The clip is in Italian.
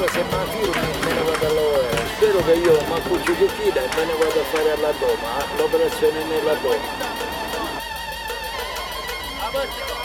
ora se mi affiro me ne vado all'OE. Spero che io mi appoggio Cecchina e me ne vado a fare all'addoma, l'operazione nell'addoma.